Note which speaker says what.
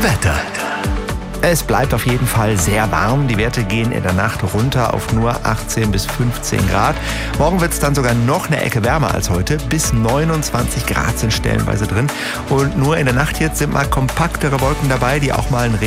Speaker 1: Wetter.
Speaker 2: Es bleibt auf jeden Fall sehr warm. Die Werte gehen in der Nacht runter auf nur 18 bis 15 Grad. Morgen wird es dann sogar noch eine Ecke wärmer als heute. Bis 29 Grad sind stellenweise drin. Und nur in der Nacht jetzt sind mal kompaktere Wolken dabei, die auch mal einen